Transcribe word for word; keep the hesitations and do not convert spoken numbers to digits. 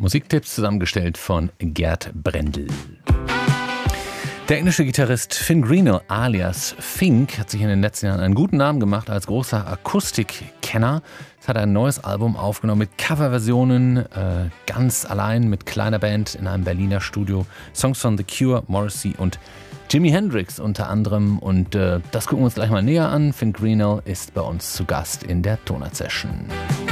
Musiktipps zusammengestellt von Gerd Brendel. Der englische Gitarrist Finn Greenall alias Fink hat sich in den letzten Jahren einen guten Namen gemacht als großer Akustikkenner. Es hat ein neues Album aufgenommen mit Coverversionen, äh, ganz allein mit kleiner Band in einem Berliner Studio. Songs von The Cure, Morrissey und Jimi Hendrix unter anderem. Und äh, das gucken wir uns gleich mal näher an. Finn Greenall ist bei uns zu Gast in der Tonart Session.